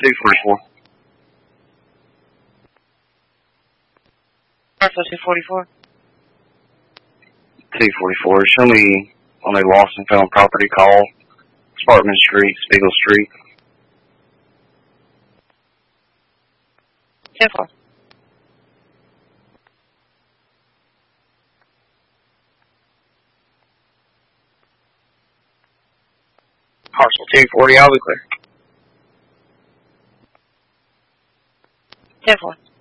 244. Parcel 244. 244. Show me on a lost and found property call. Sparkman Street, Spiegel Street. 10-4. Parcel 240, I'll be clear. 10-4.